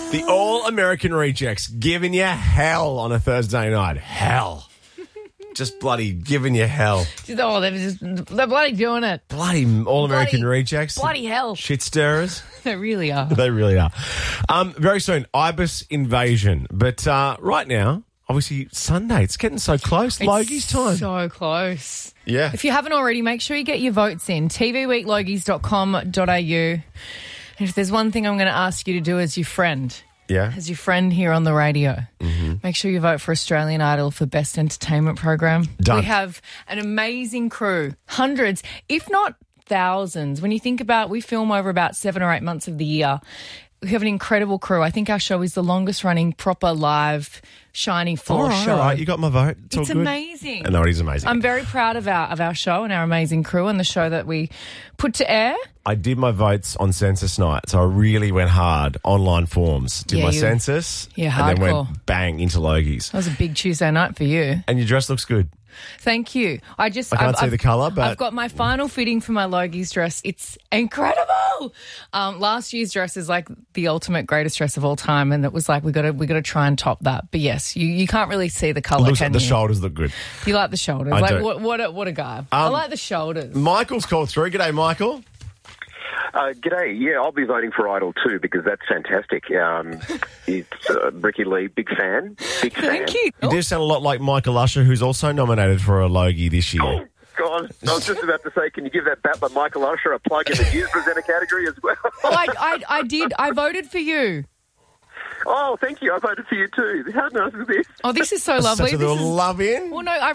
The All-American Rejects giving you hell on a Thursday night. Hell. Just bloody giving you hell. Oh, they're bloody doing it. Bloody All-American Rejects. Bloody hell. Shit stirrers. They really are. They really are. Very soon, Ibis Invasion. But right now, obviously, Sunday. It's getting so close. Logie's time. So close. Yeah. If you haven't already, make sure you get your votes in. tvweeklogies.com.au. If there's one thing I'm going to ask you to do as your friend, here on the radio, make sure you vote for Australian Idol for Best Entertainment Program. Done. We have an amazing crew, hundreds, if not thousands. When you think about, we film over about 7 or 8 months of the year. We have an incredible crew. I think our show is the longest running proper live shiny floor show. All right, you got my vote. It's all good. Amazing. I know it is amazing. I'm very proud of our show and our amazing crew and the show that we put to air. I did my votes on census night, so I really went hard. Online forms. Did my census. Yeah, and then hardcore. went bang into Logies. That was a big Tuesday night for you. And your dress looks good. Thank you. I can't see the colour, but I've got my final fitting for my Logies dress. It's incredible. Last year's dress is like the ultimate greatest dress of all time, and it was like we got to try and top that. But yes, you can't really see the colour. Looks like the shoulders look good. You like the shoulders? I do. What a guy. I like the shoulders. Michael's called through. G'day, Michael. G'day. Yeah, I'll be voting for Idol too because that's fantastic. It's Ricky Lee, big fan. Thank you. You do sound a lot like Michael Usher, who's also nominated for a Logie this year. Oh, God. I was just about to say, can you give that Battler Michael Usher a plug in the news presenter category as well? I did. I voted for you. Oh, thank you. I voted for you too. How nice is this? Oh, this is so lovely. Such a little love in. Well, no, I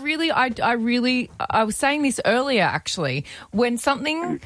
was saying this earlier, actually. When something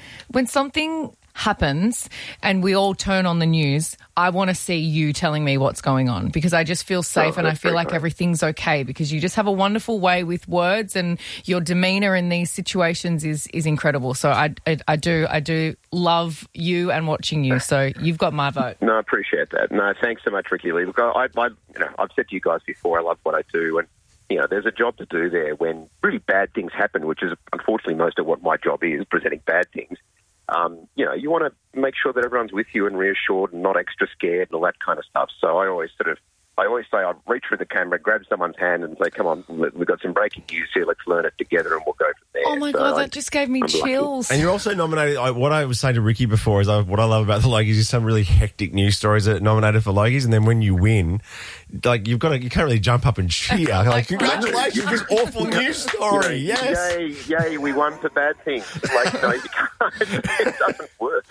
happens and we all turn on the news, I want to see you telling me what's going on because I just feel safe and I feel like everything's okay because you just have a wonderful way with words and your demeanour in these situations is incredible. So I do love you and watching you. So you've got my vote. No, I appreciate that. No, thanks so much, Ricky Lee. Look, I've said to you guys before, I love what I do and there's a job to do there when really bad things happen, which is unfortunately most of what my job is, presenting bad things. You want to make sure that everyone's with you and reassured and not extra scared and all that kind of stuff. So I always say I'll reach for the camera, grab someone's hand and say, come on, we've got some breaking news here, let's learn it together and we'll go from there. Oh, my God, that just gave me chills. And you're also nominated, what I was saying to Ricky before is what I love about the Logies is some really hectic news stories that are nominated for Logies and then when you win, like you can't really jump up and cheer. Like, congratulations, this awful news story, yes. Yay, we won for bad things. Like, no, you can't. It doesn't work.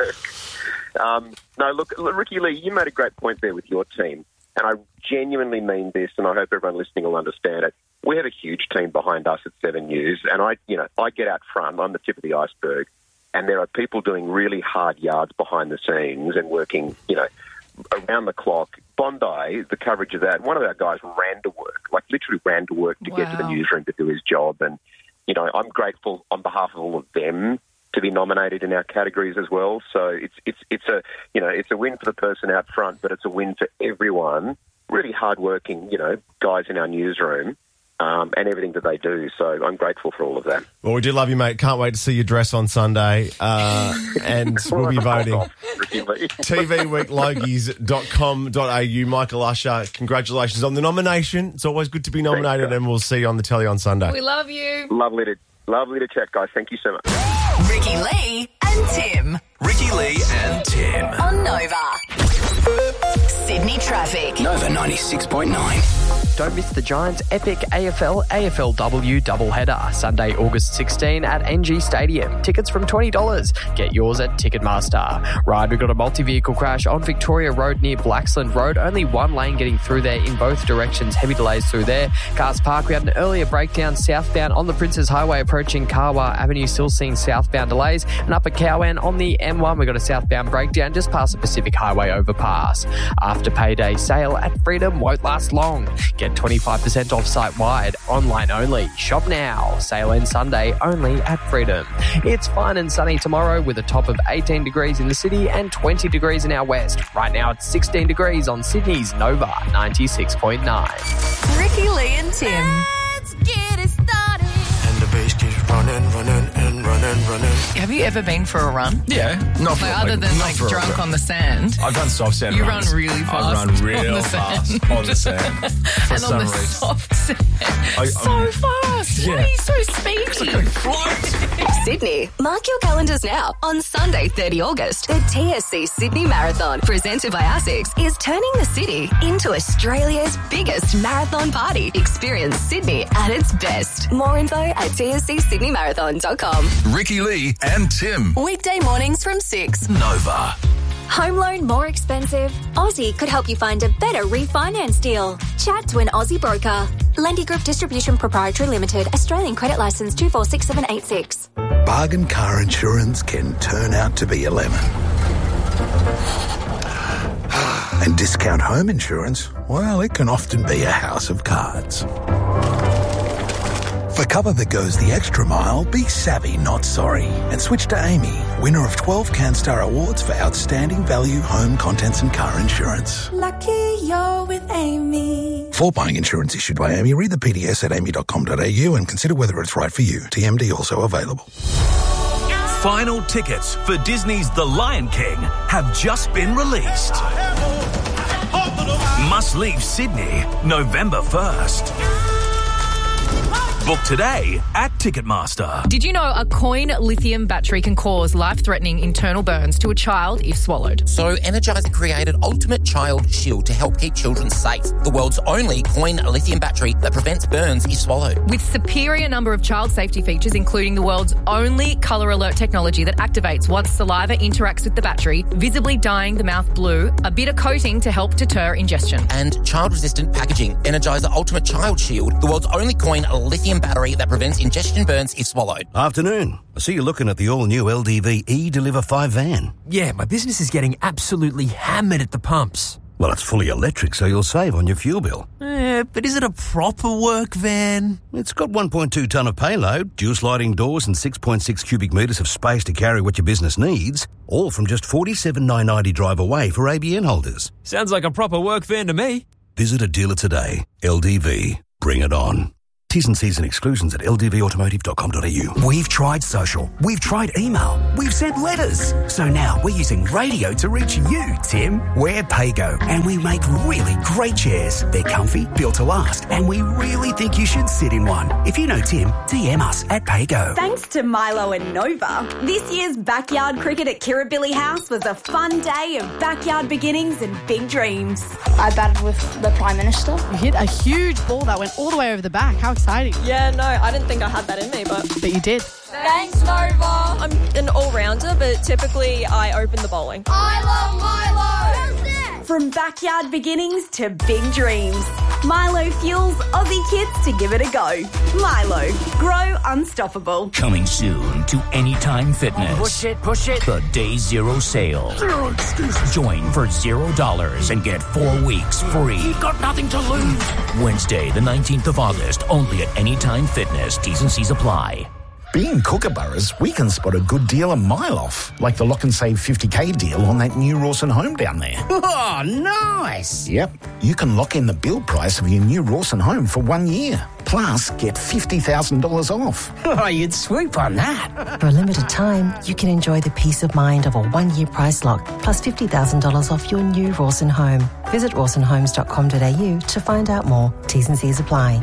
No, look, Ricky Lee, you made a great point there with your team. And I genuinely mean this, and I hope everyone listening will understand it. We have a huge team behind us at 7 News, and I get out front. I'm the tip of the iceberg, and there are people doing really hard yards behind the scenes and working, around the clock. Bondi, the coverage of that, one of our guys ran to work to get to the newsroom to do his job. And, I'm grateful on behalf of all of them to be nominated in our categories as well. So it's a win for the person out front, but it's a win for everyone. Really hardworking, guys in our newsroom, and everything that they do. So I'm grateful for all of that. Well, we do love you, mate. Can't wait to see your dress on Sunday. And we'll be voting. tvweeklogies.com.au. Michael Usher, congratulations on the nomination. It's always good to be nominated. Thanks, and we'll see you on the telly on Sunday. We love you. Lovely to chat, guys. Thank you so much. Ricky Lee and Tim. Ricky Lee and Tim. On Nova. Sydney traffic. Nova 96.9. Don't miss the Giants' epic AFL-AFLW doubleheader, Sunday, August 16 at NG Stadium. Tickets from $20. Get yours at Ticketmaster. Right, we've got a multi-vehicle crash on Victoria Road near Blaxland Road. Only one lane getting through there in both directions. Heavy delays through there. Cars Park, we had an earlier breakdown southbound on the Princes Highway approaching Karwa Avenue, still seeing southbound delays. And up at Cowan on the M1, we've got a southbound breakdown just past the Pacific Highway overpass. After payday sale at Freedom won't last long. Get 25% off site-wide, online only. Shop now. Sale ends Sunday only at Freedom. It's fine and sunny tomorrow with a top of 18 degrees in the city and 20 degrees in our west. Right now it's 16 degrees on Sydney's Nova 96.9. Ricky Lee and Tim. Let's get it started. And the bass keeps running, running, and running. running. Have you ever been for a run? Yeah, not for Like, other than not like for a drunk run. on the sand. I've done soft sand You runs. run really fast I run on real the fast sand. on the sand. For And some on the reason. soft sand. So fast. Why are you so speedy? Sydney, mark your calendars now. On Sunday, 30 August, the TSC Sydney Marathon, presented by ASICS, is turning the city into Australia's biggest marathon party. Experience Sydney at its best. More info at tscsydneymarathon.com. Ricky Lee and Tim. Weekday mornings from 6. Nova. Home loan more expensive? Aussie could help you find a better refinance deal. Chat to an Aussie broker. Lendy Group Distribution Proprietary Limited, Australian Credit Licence 246786. Bargain car insurance can turn out to be a lemon. And discount home insurance, well, it can often be a house of cards. For cover that goes the extra mile, be savvy, not sorry. And switch to Amy, winner of 12 CanStar Awards for outstanding value home contents and car insurance. Lucky you're with Amy. For buying insurance issued by Amy, read the PDS at amy.com.au and consider whether it's right for you. TMD also available. Final tickets for Disney's The Lion King have just been released. Must leave Sydney November 1st. Book today at Ticketmaster. Did you know a coin lithium battery can cause life-threatening internal burns to a child if swallowed? So Energizer created Ultimate Child Shield to help keep children safe. The world's only coin lithium battery that prevents burns if swallowed. With superior number of child safety features, including the world's only colour alert technology that activates once saliva interacts with the battery, visibly dyeing the mouth blue, a bitter coating to help deter ingestion. And child-resistant packaging. Energizer Ultimate Child Shield, the world's only coin lithium battery that prevents ingestion burns if swallowed. Afternoon. I see you're looking at the all-new LDV E-Deliver 5 van. Yeah, my business is getting absolutely hammered at the pumps. Well, it's fully electric, so you'll save on your fuel bill. But is it a proper work van? It's got 1.2 tonne of payload, dual sliding doors and 6.6 cubic metres of space to carry what your business needs, all from just $47,990 drive away for ABN holders. Sounds like a proper work van to me. Visit a dealer today. LDV. Bring it on. T's and C's and exclusions at ldvautomotive.com.au. We've tried social. We've tried email. We've sent letters. So now we're using radio to reach you, Tim. We're Paygo, and we make really great chairs. They're comfy, built to last, and we really think you should sit in one. If you know Tim, DM us at Paygo. Thanks to Milo and Nova, this year's backyard cricket at Kirribilli House was a fun day of backyard beginnings and big dreams. I batted with the Prime Minister. You hit a huge ball that went all the way over the back. How exciting. Yeah, no, I didn't think I had that in me, but you did. Thanks, Nova. I'm an all-rounder, but typically I open the bowling. I love Milo! From backyard beginnings to big dreams, Milo fuels Aussie kids to give it a go. Milo, grow unstoppable. Coming soon to Anytime Fitness. Push it. The Day Zero sale. Zero excuses. Join for $0 and get 4 weeks free. You've got nothing to lose. Wednesday, the 19th of August, only at Anytime Fitness. T's and C's apply. Being Kookaburras, we can spot a good deal a mile off, like the Lock and Save 50k deal on that new Rawson home down there. Oh, nice. Yep, you can lock in the build price of your new Rawson home for 1 year, plus get $50,000 off. Oh, you'd swoop on that. For a limited time, you can enjoy the peace of mind of a 1-year price lock, plus $50,000 off your new Rawson home. Visit rawsonhomes.com.au to find out more. T's and C's apply.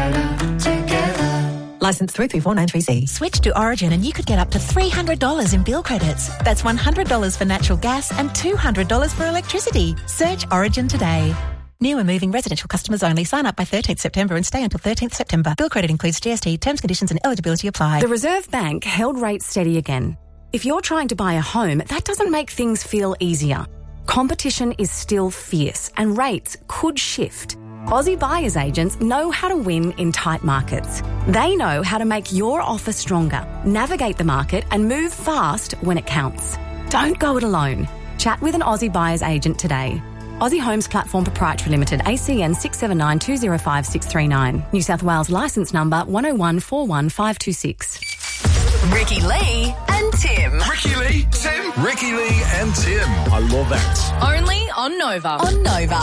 Licence 33493C. Switch to Origin and you could get up to $300 in bill credits. That's $100 for natural gas and $200 for electricity. Search Origin today. New and moving residential customers only. Sign up by 13th September and stay until 13th September. Bill credit includes GST. Terms, conditions and eligibility apply. The Reserve Bank held rates steady again. If you're trying to buy a home, that doesn't make things feel easier. Competition is still fierce and rates could shift. Aussie buyers agents know how to win in tight markets. They know how to make your offer stronger, navigate the market and move fast when it counts. Don't go it alone. Chat with an Aussie buyers agent today. Aussie Homes Platform Proprietary Limited, ACN 679205639. New South Wales licence number 101415526. Ricky Lee and Tim. Ricky Lee, Tim. Ricky Lee and Tim. I love that. Only on Nova. On Nova.